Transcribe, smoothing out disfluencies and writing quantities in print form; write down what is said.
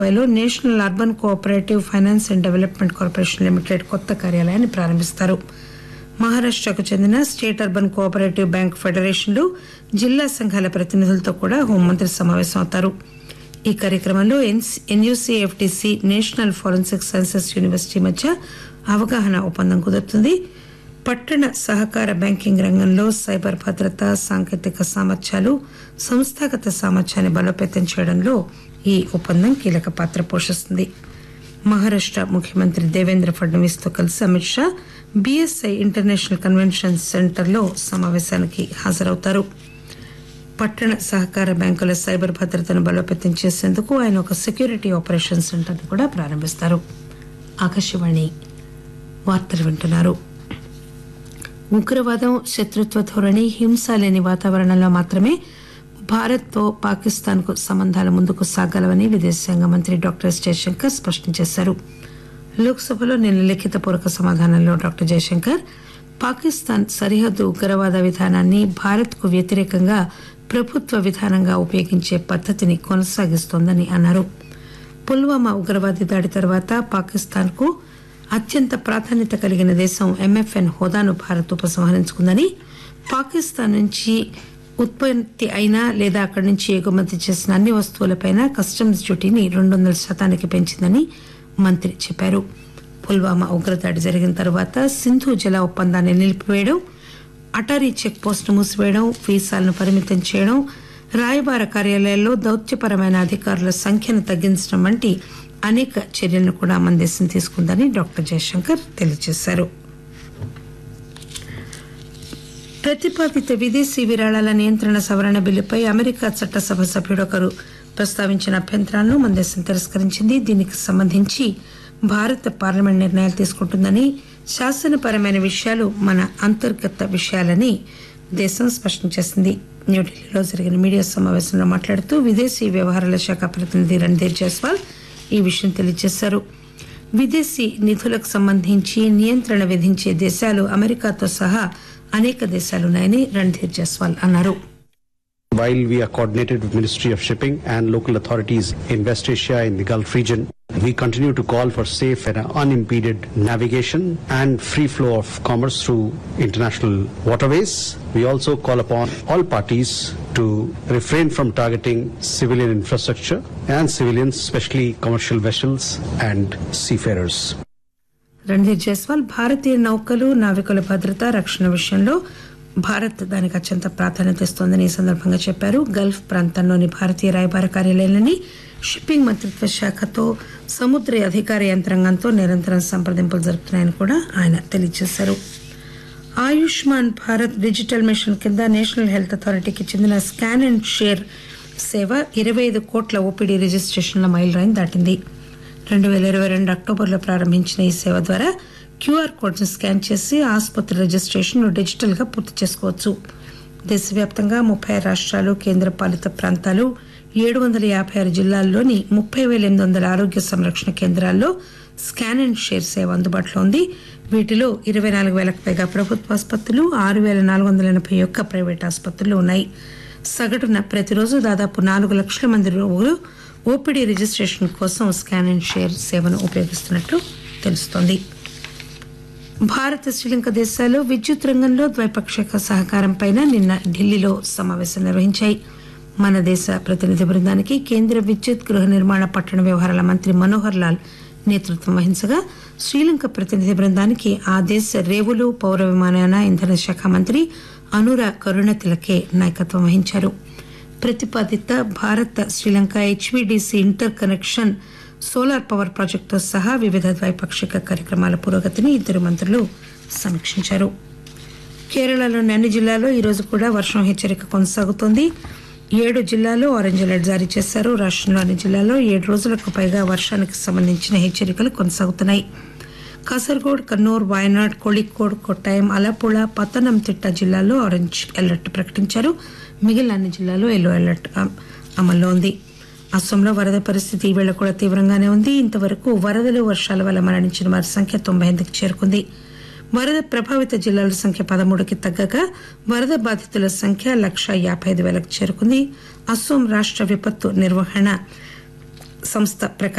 లో national urban cooperative finance and development corporation limited కొత్త కార్యాలయాన్ని ప్రారంభిస్తారు. మహారాష్టకు చెందిన స్టేట్ అర్బన్ కోఆపరేటివ్ బ్యాంక్ ఫెడరేషన్లు, జిల్లా సంఘాల ప్రతినిధులతో కూడా హోంమంత్రి సమావేశం అవుతారు. ఈ కార్యక్రమంలో ఎన్యూసీఎఫ్టీసీ, నేషనల్ ఫోరెన్సిక్ సైన్సెస్ యూనివర్సిటీ మధ్య అవగాహన ఒప్పందం కుదురుతుంది. పట్టణ సహకార బ్యాంకింగ్ రంగంలో సైబర్ భద్రత, సాంకేతిక సామర్థ్యాలు, సంస్థాగత సామర్థ్యాన్ని బలోపేతం చేయడంలో ఈ ఒప్పందం కీలక పాత్ర పోషిస్తుంది. మహారాష్ట ముఖ్యమంత్రి దేవేంద్ర ఫడ్నవీస్ తో కలిసి Amit Shah BSI international convention సెంటర్లో సమావేశానికి హాజరవుతారు. పట్టణ సహకార బ్యాంకుల సైబర్ భద్రతను బలోపేతం చేసేందుకు ఆయన ఒక సెక్యూరిటీ ఆపరేషన్ సెంటర్ కూడా ప్రారంభిస్తారు. ఆకాశవాణి వార్తలు వింటున్నారు. ఉగ్రవాదం, శత్రుత్వ ధోరణి, హింస లేని వాతావరణంలో మాత్రమే భారత్తో పాకిస్తాన్కు సంబంధాలు ముందుకు సాగలవని విదేశాంగ మంత్రి డాక్టర్ ఎస్ జయశంకర్ స్పష్టం చేశారు. లోక్సభలో నిన్న లిఖితపూర్వక సమాధానంలో డాక్టర్ జయశంకర్ పాకిస్తాన్ సరిహద్దు ఉగ్రవాద విధానాన్ని భారత్కు వ్యతిరేకంగా ప్రభుత్వ విధానంగా ఉపయోగించే పద్దతిని కొనసాగిస్తోందని అన్నారు. పుల్వామా ఉగ్రవాది దాడి తర్వాత పాకిస్తాన్కు అత్యంత ప్రాధాన్యత కలిగిన దేశం ఎంఎఫ్ఎన్ హోదాను భారత్ ఉపసంహరించుకుందని, పాకిస్తాన్ నుంచి ఉత్పత్తి అయినా లేదా అక్కడి నుంచి ఎగుమతి చేసిన అన్ని వస్తువులపై కస్టమ్స్ డ్యూటీని 200% పెంచిందని మంత్రి చెప్పారు. పుల్వామా ఉగ్రదాడి జరిగిన తర్వాత సింధు జల ఒప్పందాన్ని నిలిపివేయడం, అటారీ చెక్ పోస్టును మూసివేయడం, వీసాలను పరిమితం చేయడం, రాయబార కార్యాలయాల్లో దౌత్యపరమైన అధికారుల సంఖ్యను తగ్గించడం వంటి అనేక చర్యలను కూడా మన దేశం తీసుకుందని డాక్టర్ జయశంకర్ తెలియజేశారు. ప్రతిపాదిత విదేశీ విరాళాల నియంత్రణ సవరణ బిల్లుపై అమెరికా చట్టసభ సభ్యుడొకరు ప్రస్తావించిన అభ్యంతరాలను మన దేశం తిరస్కరించింది. దీనికి సంబంధించి భారత పార్లమెంట్ నిర్ణయాలు తీసుకుంటుందని, శాసనపరమైన విషయాలు మన అంతర్గత విషయాలని దేశం స్పష్టం చేసింది. న్యూఢిల్లీలో జరిగిన మీడియా సమావేశంలో మాట్లాడుతూ విదేశీ వ్యవహారాల శాఖ ప్రతినిధి రణ్ధీర్ జైస్వాల్ ఈ విషయం తెలియజేశారు. విదేశీ నిధులకు సంబంధించి నియంత్రణ విధించే దేశాలు అమెరికాతో సహా అనేక దేశాలున్నాయని రణ్ధీర్ జైస్వాల్ అన్నారు. While we are coordinated with Ministry of Shipping and local authorities in West Asia in the Gulf region, we continue to call for safe and unimpeded navigation and free flow of commerce through international waterways. We also call upon all parties to refrain from targeting civilian infrastructure and civilians, especially commercial vessels and seafarers. Randhir Jaiswal భారతీయ నౌకలు, నావికుల భద్రత, రక్షణ విషయంలో భారత్ దానికి అత్యంత ప్రాధాన్యత ఇస్తోందని ఈ సందర్భంగా చెప్పారు. గల్ఫ్ ప్రాంతంలోని భారతీయ రాయబార కార్యాలయాలని షిప్పింగ్ మంత్రిత్వ శాఖతో, సముద్ర అధికార యంత్రాంగంతో నిరంతరం సంప్రదింపులు జరుపుతున్నాయని కూడా ఆయన తెలియజేశారు. ఆయుష్మాన్ భారత్ డిజిటల్ మిషన్ కింద నేషనల్ హెల్త్ అథారిటీకి చెందిన స్కాన్ అండ్ షేర్ సేవ 25 కోట్ల ఓపీడీ రిజిస్ట్రేషన్ల మైలురాయిని దాటింది. 2022 అక్టోబర్లో ప్రారంభించిన ఈ సేవ ద్వారా క్యూఆర్ కోడ్ను స్కాన్ చేసి ఆసుపత్రి రిజిస్ట్రేషన్ డిజిటల్ గా పూర్తి చేసుకోవచ్చు. దేశవ్యాప్తంగా 30 రాష్ట్రాలు, కేంద్రపాలిత ప్రాంతాలు, 756 జిల్లాల్లోని 30,800 ఆరోగ్య సంరక్షణ కేంద్రాల్లో స్కాన్ అండ్ షేర్ సేవ అందుబాటులో ఉంది. వీటిలో 24,000కు పైగా ప్రభుత్వ ఆసుపత్రులు, 6,481 ప్రైవేట్ ఆసుపత్రులు ఉన్నాయి. సగటున ప్రతిరోజు దాదాపు 4 లక్షల మంది రోగులు ఓపీడీ రిజిస్ట్రేషన్ కోసం స్కాన్ అండ్ షేర్ సేవను ఉపయోగిస్తున్నట్లు తెలుస్తోంది. భారత్, శ్రీలంక దేశాలు విద్యుత్ రంగంలో ద్వైపాక్షిక సహకారంపై నిన్న ఢిల్లీలో సమావేశం నిర్వహించాయి. మన దేశ ప్రతినిధి బృందానికి కేంద్ర విద్యుత్, గృహ నిర్మాణ, పట్టణ వ్యవహారాల మంత్రి మనోహర్ లాల్ నేతృత్వం వహించగా, శ్రీలంక ప్రతినిధి బృందానికి ఆ దేశ రేవులు, పౌర విమానయాన, ఇంధన శాఖ మంత్రి అనురా కరుణతిలకే నాయకత్వం వహించారు. ప్రతిపాదిత భారత Sri Lanka హెచ్వీడీసీ inter connection solar power ప్రాజెక్టుతో సహా వివిధ ద్వైపాక్షిక కార్యక్రమాల పురోగతిని ఇద్దరు మంత్రులు సమీక్షించారు. కేరళలోని అన్ని జిల్లాల్లో ఈరోజు కూడా వర్షం హెచ్చరిక కొనసాగుతోంది. 7 జిల్లాల్లో ఆరెంజ్ అలర్ట్ జారీ చేశారు. రాష్టంలో అన్ని జిల్లాల్లో 7 రోజులకు పైగా వర్షానికి సంబంధించిన హెచ్చరికలు కొనసాగుతున్నాయి. కాసర్గోడ్, కన్నూర్, వాయనాడ్, కోళికోడ్, కొట్టాయం, అలపుళ, పతనంతిట్ట జిల్లాల్లో ఆరెంజ్ అలర్ట్ ప్రకటించారు. మిగిలిన అన్ని జిల్లాల్లో ఎల్లో అలర్ట్ అమల్లో ఉంది. అస్సాంలో వరద పరిస్థితి ఈవేళ కూడా తీవ్రంగానే ఉంది. ఇంతవరకు వరదలు, వర్షాల వల్ల మరణించిన వారి సంఖ్య 98కి చేరుకుంది. వరద ప్రభావిత జిల్లాల సంఖ్య 13కి తగ్గగా వరద బాధితుల సంఖ్య 1,55,000కు చేరుకుంది. అస్సాం రాష్ట్ర విపత్తు నిర్వహణ సంస్థ ప్రకారం